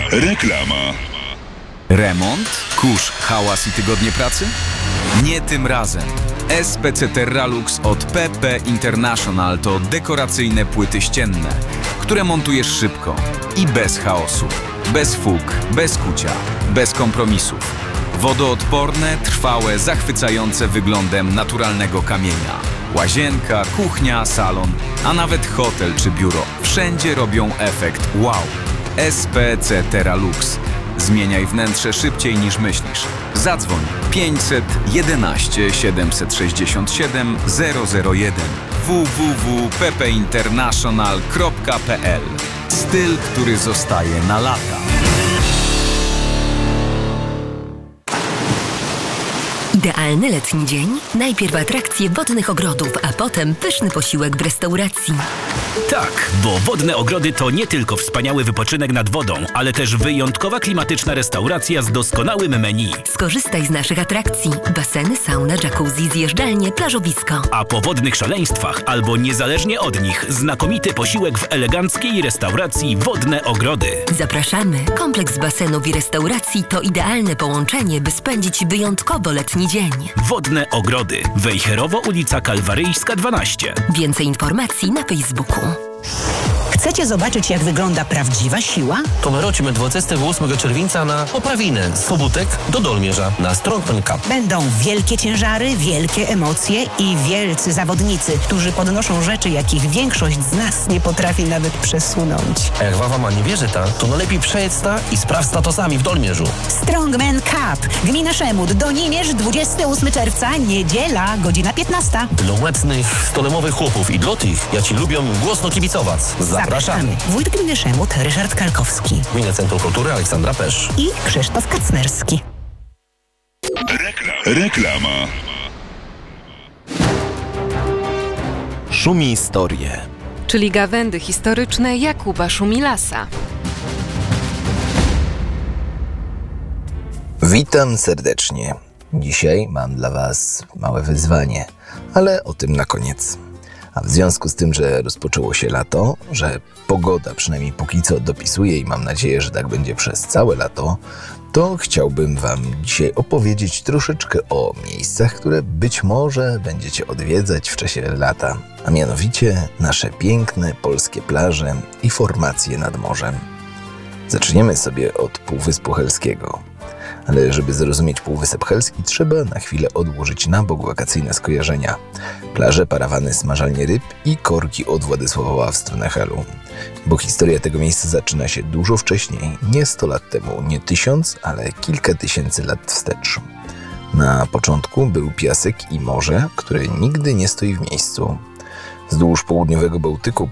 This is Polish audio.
Reklama. Remont? Kurz, hałas i tygodnie pracy? Nie tym razem. SPC Terralux od PP International to dekoracyjne płyty ścienne, które montujesz szybko i bez chaosu, bez fug, bez kucia, bez kompromisów. Wodoodporne, trwałe, zachwycające wyglądem naturalnego kamienia. Łazienka, kuchnia, salon, a nawet hotel czy biuro. Wszędzie robią efekt wow. SPC Terralux. Zmieniaj wnętrze szybciej niż myślisz. Zadzwoń 511 767 001 www.ppinternational.pl. Styl, który zostaje na lata. Idealny letni dzień? Najpierw atrakcje wodnych ogrodów, a potem pyszny posiłek w restauracji. Tak, bo Wodne Ogrody to nie tylko wspaniały wypoczynek nad wodą, ale też wyjątkowa klimatyczna restauracja z doskonałym menu. Skorzystaj z naszych atrakcji. Baseny, sauna, jacuzzi, zjeżdżalnie, plażowisko. A po wodnych szaleństwach albo niezależnie od nich znakomity posiłek w eleganckiej restauracji Wodne Ogrody. Zapraszamy. Kompleks basenów i restauracji to idealne połączenie, by spędzić wyjątkowo letni dzień. Wodne Ogrody. Wejherowo, ulica Kalwaryjska 12. Więcej informacji na Facebooku. Chcecie zobaczyć, jak wygląda prawdziwa siła? To my wrócimy 28 czerwca na Oprawinę z Pobudek do Dolmierza na Strongman Cup. Będą wielkie ciężary, wielkie emocje i wielcy zawodnicy, którzy podnoszą rzeczy, jakich większość z nas nie potrafi nawet przesunąć. A jak wawa ma nie wierzy to najlepiej przejedź ta i sprawdź statosami w Dolmierzu. Strongman Cup. Gmina Szemut, Donimierz, 28 czerwca, niedziela, godzina 15. Dla obecnych stolemowych chłopów i dla tych, ja ci lubią głośno kibicować. Zapraszamy. Wójt Gminy Szemut, Ryszard Kalkowski. Gminne Centrum Kultury Aleksandra Pesz. I Krzysztof Kacnerski. Reklama. Szumi historie. Czyli gawędy historyczne Jakuba Szumilasa. Witam serdecznie. Dzisiaj mam dla Was małe wyzwanie, ale o tym na koniec. A w związku z tym, że rozpoczęło się lato, że pogoda przynajmniej póki co dopisuje i mam nadzieję, że tak będzie przez całe lato, to chciałbym Wam dzisiaj opowiedzieć troszeczkę o miejscach, które być może będziecie odwiedzać w czasie lata, a mianowicie nasze piękne polskie plaże i formacje nad morzem. Zaczniemy sobie od Półwyspu Helskiego. Ale żeby zrozumieć Półwysep Helski, trzeba na chwilę odłożyć na bok wakacyjne skojarzenia. Plaże, parawany, smażalnie ryb i korki od Władysławowa w stronę Helu. Bo historia tego miejsca zaczyna się dużo wcześniej, nie 100 lat temu, nie 1000, ale kilka tysięcy lat wstecz. Na początku był piasek i morze, które nigdy nie stoi w miejscu. Wzdłuż południowego Bałtyku